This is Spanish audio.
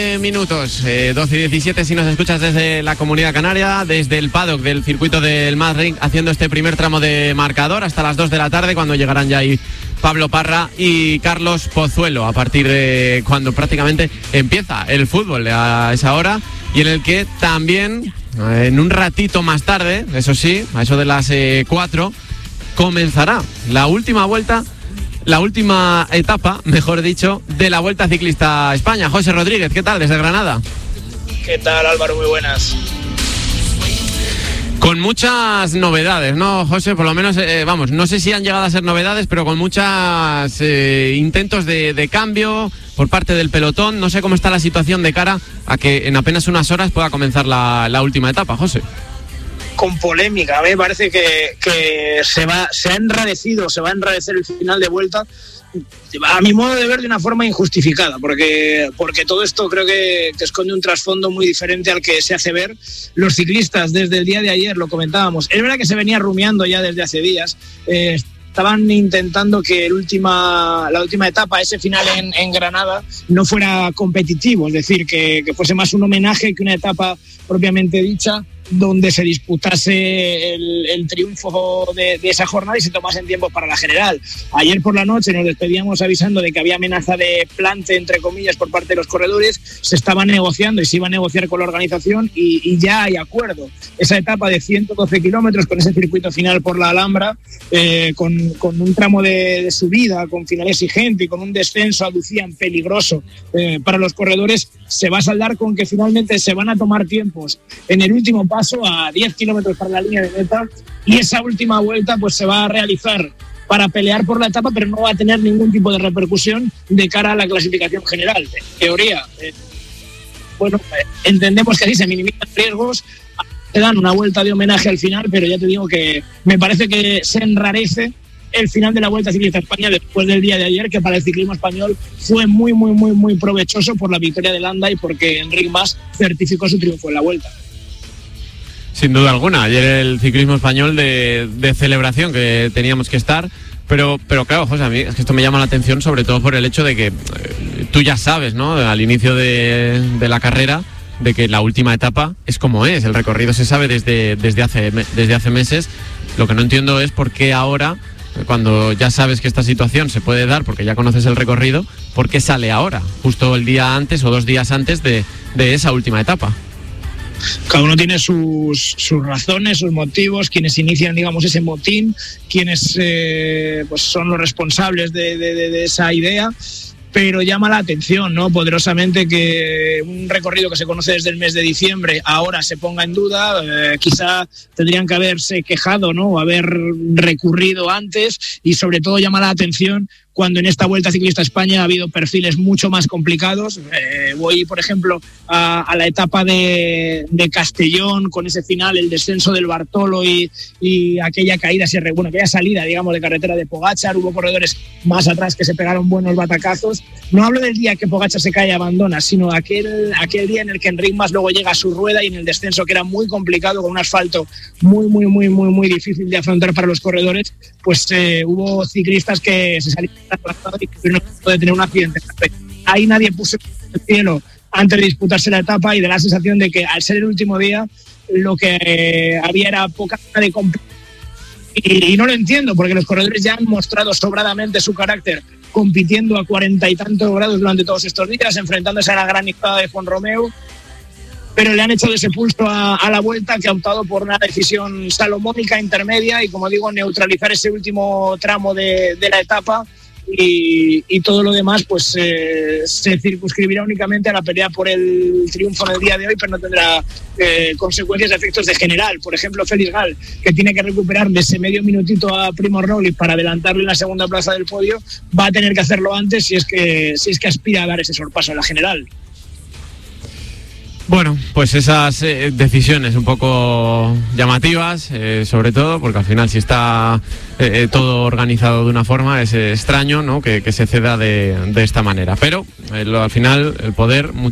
Minutos, 12:17 si nos escuchas desde la Comunidad Canaria, desde el paddock del circuito del Madrid, haciendo este primer tramo de marcador hasta las 2 de la tarde, cuando llegarán ya ahí Pablo Parra y Carlos Pozuelo, a partir de cuando prácticamente empieza el fútbol a esa hora, y en el que también en un ratito más tarde, eso sí, a eso de las 4, comenzará la última vuelta, la última etapa, mejor dicho, de la Vuelta Ciclista a España. José Rodríguez, ¿qué tal desde Granada? ¿Qué tal, Álvaro? Muy buenas. Con muchas novedades, ¿no, José? Por lo menos, no sé si han llegado a ser novedades, pero con muchos intentos de cambio por parte del pelotón. No sé cómo está la situación de cara a que en apenas unas horas pueda comenzar la última etapa, José. Con polémica, a mí me parece que se va a enrarecer el final de vuelta, a mi modo de ver, de una forma injustificada, porque todo esto creo que esconde un trasfondo muy diferente al que se hace ver. Los ciclistas, desde el día de ayer, lo comentábamos, es verdad que se venía rumiando ya desde hace días, estaban intentando que la última etapa, ese final en Granada, no fuera competitivo, es decir, que fuese más un homenaje que una etapa propiamente dicha, donde se disputase el triunfo de esa jornada y se tomasen tiempos para la general. Ayer por la noche nos despedíamos avisando de que había amenaza de plante, entre comillas, por parte de los corredores. Se estaba negociando y se iba a negociar con la organización y ya hay acuerdo. Esa etapa de 112 kilómetros con ese circuito final por la Alhambra, con un tramo de subida, con final exigente y con un descenso, aducían, peligroso para los corredores, se va a saldar con que finalmente se van a tomar tiempos en el último paso a 10 kilómetros para la línea de meta, y esa última vuelta pues se va a realizar para pelear por la etapa, pero no va a tener ningún tipo de repercusión de cara a la clasificación general. En teoría, entendemos que así se minimizan riesgos, se dan una vuelta de homenaje al final, pero ya te digo que me parece que se enrarece el final de la Vuelta Ciclista a España después del día de ayer, que para el ciclismo español fue muy, muy, muy, muy provechoso por la victoria de Landa y porque Enric Mas certificó su triunfo en la Vuelta. Sin duda alguna, ayer el ciclismo español de celebración que teníamos que estar, pero claro, José, a mí es que esto me llama la atención sobre todo por el hecho de que tú ya sabes, ¿no?, al inicio de la carrera, de que la última etapa es como es, el recorrido se sabe desde hace meses. Lo que no entiendo es por qué ahora, cuando ya sabes que esta situación se puede dar porque ya conoces el recorrido, ¿por qué sale ahora, justo el día antes o 2 días antes de esa última etapa? Cada uno tiene sus razones, sus motivos, quienes inician, digamos, ese motín, quienes pues son los responsables de esa idea. Pero llama la atención, ¿no?, poderosamente, que un recorrido que se conoce desde el mes de diciembre ahora se ponga en duda. Quizá tendrían que haberse quejado, ¿no?, o haber recurrido antes, y sobre todo llama la atención cuando en esta Vuelta Ciclista a España ha habido perfiles mucho más complicados. Voy, por ejemplo, a la etapa de Castellón, con ese final, el descenso del Bartolo y aquella caída, aquella salida, digamos, de carretera de Pogačar. Hubo corredores más atrás que se pegaron buenos batacazos. No hablo del día que Pogačar se cae y abandona, sino aquel día en el que Enric Mas luego llega a su rueda, y en el descenso, que era muy complicado, con un asfalto muy, muy, muy, muy, muy difícil de afrontar para los corredores, pues hubo ciclistas que se salieron y que no puede tener un accidente. Ahí nadie puso el cielo antes de disputarse la etapa, y da la sensación de que al ser el último día lo que había era poca de competición. Y no lo entiendo, porque los corredores ya han mostrado sobradamente su carácter compitiendo a 40 y tantos grados durante todos estos días, enfrentándose a la granizada de Font-Romeu, pero le han echado ese pulso a la Vuelta, que ha optado por una decisión salomónica intermedia y, como digo, neutralizar ese último tramo de la etapa, y todo lo demás pues se circunscribirá únicamente a la pelea por el triunfo en el día de hoy, pero no tendrá consecuencias de efectos de general. Por ejemplo, Félix Gal, que tiene que recuperar de ese medio minutito a Primož Roglič para adelantarle en la segunda plaza del podio, va a tener que hacerlo antes si es que aspira a dar ese sorpaso en la general. Bueno, pues esas decisiones un poco llamativas, sobre todo, porque al final, si está todo organizado de una forma, es extraño, ¿no?, que se ceda de esta manera. Pero al final el poder